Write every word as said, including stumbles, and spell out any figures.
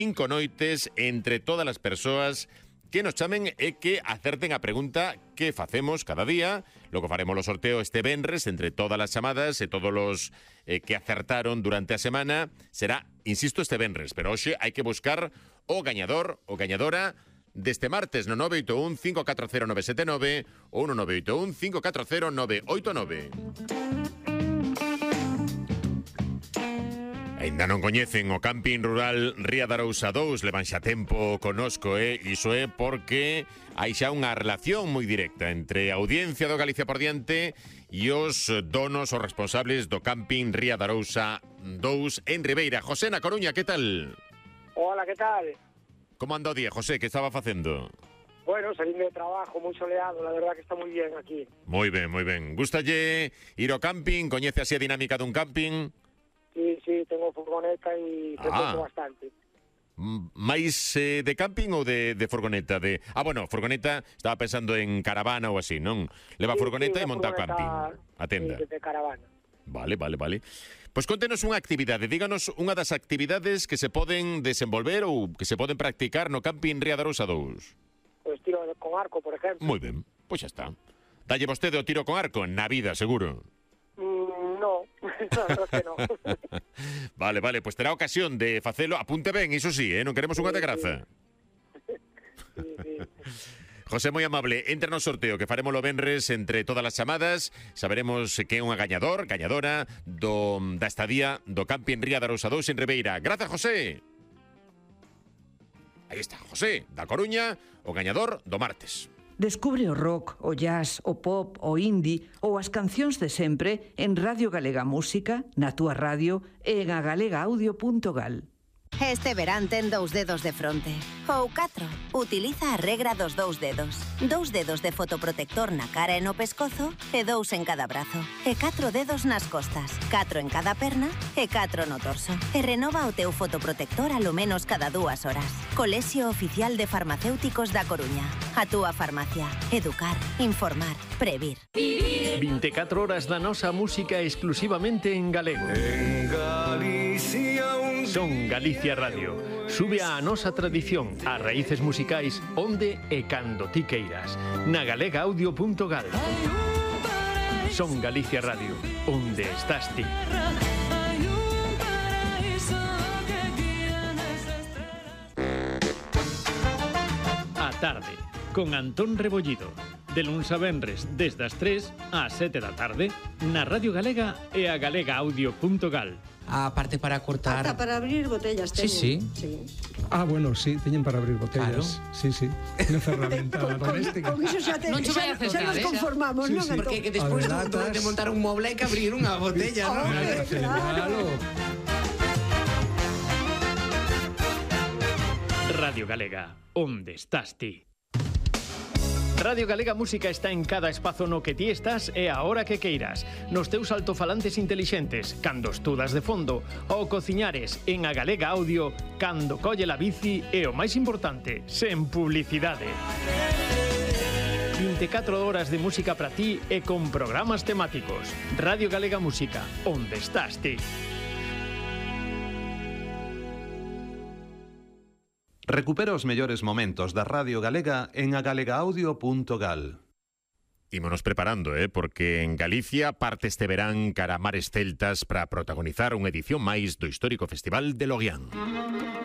cinco noites entre todas as persoas que nos chamen e que acerten a pregunta que facemos cada día. Logo faremos o sorteo este venres entre todas as chamadas e todos os eh, que acertaron durante a semana. Será, insisto, este venres, pero hoxe hai que buscar o gañador o gañadora deste martes no nove oito un, cinco catro cero, nove sete nove ou no nove oito un, cinco catro cero, nove oito nove. Ainda non coñecen o camping rural Ría de Arousa dous, levan xa tempo conosco, eh? Iso é porque hai xa unha relación moi directa entre a audiencia do Galicia por diante e os donos ou responsables do camping Ría de Arousa dous en Ribeira. José na Coruña, que tal? Hola, que tal? Como anda o día, José? Que estaba facendo? Bueno, salindo de trabajo, moi soleado, la verdad que está moi bien aquí. Moi ben, moi ben. Gústalle ir ao camping? Coñece así a dinámica dun camping? Sí, sí, tengo furgoneta y frecuento ah. bastante. ¿Máis eh, de camping ou de, de furgoneta? De... Ah, bueno, furgoneta, estaba pensando en caravana ou así, non? Leva sí, furgoneta sí, e monta o camping. A tenda. Sí, de caravana. Vale, vale, vale. Pois contenos unha actividade, díganos unha das actividades que se poden desenvolver ou que se poden practicar no camping Ría de Arousa dous. Pois tiro con arco, por exemplo. Moi ben, pois xa está. Dalle vostede o tiro con arco na vida, seguro. Mm, no, no, que no. Vale, vale, pois terá ocasión de facelo. Apunte ben, iso sí, eh? Non queremos unha de graza. Sí, sí. José, moi amable, entra no sorteo que faremos o venres entre todas as chamadas. Saberemos que é unha gañador, gañadora do, da estadía do camping Ría de Arousa dous en Ribeira. Grazas, José. Aí está, José, da Coruña, o gañador do martes. Descubre o rock, o jazz, o pop, o indie ou as cancións de sempre en Radio Galega Música, na túa radio e en agalega audio punto gal. Este verán ten dous dedos de fronte. Ou catro. Utiliza a regra dos dous dedos. Dous dedos de fotoprotector na cara e no pescozo e dous en cada brazo. E catro dedos nas costas. Catro en cada perna e catro no torso. E renova o teu fotoprotector alo menos cada dúas horas. Colexio Oficial de Farmacéuticos da Coruña. A túa farmacia. Educar, informar, previr. vinte e catro horas da nosa música exclusivamente en galego. En Galicia un... Son Galicia Radio. Sube a nosa tradición, as raíces musicais, onde e cando ti queiras. Na galega audio punto gal. Son Galicia Radio, onde estás ti. A tarde, con Antón Rebollido. De luns a venres, desde as tres ás sete da tarde, na Radio Galega e a galega audio punto gal. A parte para cortar... Hasta para abrir botellas teñen. Sí, sí. sí. Ah, bueno, sí, teñen para abrir botellas. Claro. Sí, sí. Unha ferramenta doméstica. Con iso xa, te, non xa, xa nos conformamos, sí, non? Sí. Porque que despois de, de montar un moble hai que abrir unha botella, non? Hombre, claro. Radio Galega, onde estás ti? Radio Galega Música está en cada espazo no que ti estás e a hora que queiras. Nos teus altofalantes intelixentes, cando estudas de fondo, ou cociñares en a Galega Audio, cando colle la bici e o máis importante, sen publicidade. vinte e catro horas de música para ti e con programas temáticos. Radio Galega Música, onde estás ti? Recupera os mellores momentos da Radio Galega en agalega audio punto gal. Ímonos preparando, eh, porque en Galicia parte este verán cara a mares celtas para protagonizar unha edición máis do histórico Festival de Loguián.